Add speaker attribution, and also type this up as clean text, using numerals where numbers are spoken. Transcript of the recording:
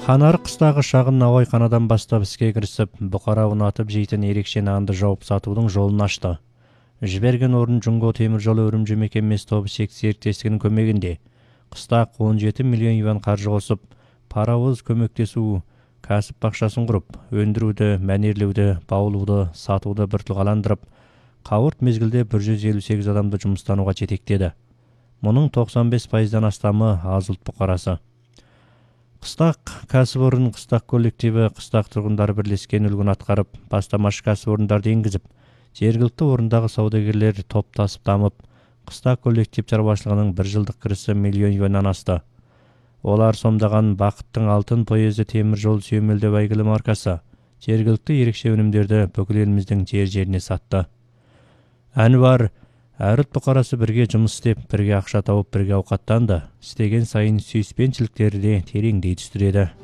Speaker 1: Ханар қыстағы шағын наубайханадан бастап іске кірісіп, бұқара ұнатып жейтін ерекше нанды жауып сатудың жолын ашты. Жіберген орын Жұңго темір жолы өрімжі мекемесі тобы серіктестігінің көмегінде қыстақ 17 миллион юан қаржы қосып, паровоз көмектесу кәсіп бақшасын құрып, өндіруді, мәнерлеуді, баулуды, сатуды біртілғаландырып, қауырт мезгілде 158 адамды жұмыстануға жетектеді. Мұның 95%-дан астамы аз ұлт бұқарасы. Қыстақ кәсіпорын, қыстақ коллективі, қыстақ тұрғындары бірлескен үлгін атқарып, бастамашы кәсіпорындарды енгізіп, жергілікті орындағы саудагерлер топтасып дамып, қыстақ коллектив шаруашылығының бір жылдық кірісі миллион юаннан асты. Олар сомдаған Бақыттың алтын поезы темір жол сүйемелдеу әйгілі маркасы жергілікті ерекше өнімдерді бүкіл еліміздің жер-жеріне сатты. Әнуар әріт бұқарасы бірге жұмыс істеп, бірге ақша тауып, бірге ауқаттанды. Істеген сайын сүйіспеншіліктері де тереңдей түсті деді.